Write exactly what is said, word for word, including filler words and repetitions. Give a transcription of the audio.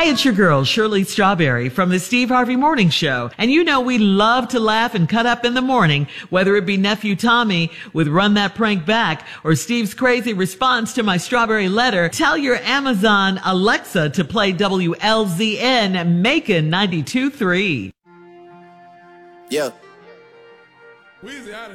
Hey, it's your girl, Shirley Strawberry from the Steve Harvey Morning Show. And you know we love to laugh and cut up in the morning, whether it be Nephew Tommy with Run That Prank Back or Steve's crazy response to my strawberry letter. Tell your Amazon Alexa to play W L Z N Macon ninety-two point three. Yeah.